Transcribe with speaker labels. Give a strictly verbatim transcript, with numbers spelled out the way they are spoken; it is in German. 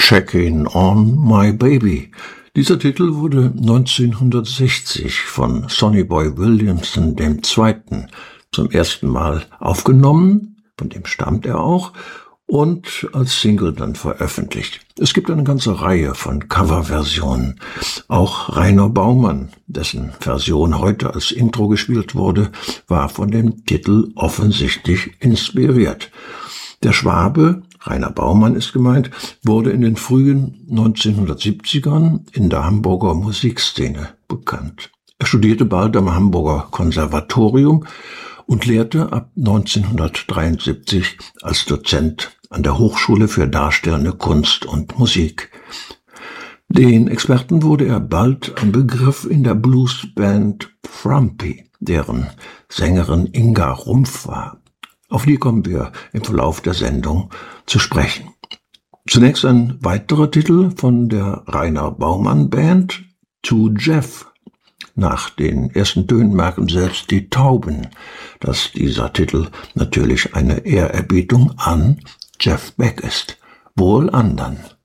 Speaker 1: Checking on My Baby. Dieser Titel wurde neunzehnhundertsechzig von Sonny Boy Williamson dem Zweiten zum ersten Mal aufgenommen, von dem stammt er auch, und als Single dann veröffentlicht. Es gibt eine ganze Reihe von Coverversionen. Auch Rainer Baumann, dessen Version heute als Intro gespielt wurde, war von dem Titel offensichtlich inspiriert. Der Schwabe, Rainer Baumann ist gemeint, wurde in den frühen neunzehnhundertsiebzigern in der Hamburger Musikszene bekannt. Er studierte bald am Hamburger Konservatorium und lehrte ab neunzehnhundertdreiundsiebzig als Dozent an der Hochschule für Darstellende Kunst und Musik. Den Experten wurde er bald ein Begriff in der Bluesband Frumpy, deren Sängerin Inga Rumpf war. Auf die kommen wir im Verlauf der Sendung zu sprechen. Zunächst ein weiterer Titel von der Rainer Baumann Band, To Jeff. Nach den ersten Tönen merken selbst die Tauben, dass dieser Titel natürlich eine Ehrerbietung an Jeff Beck ist. Wohl andern.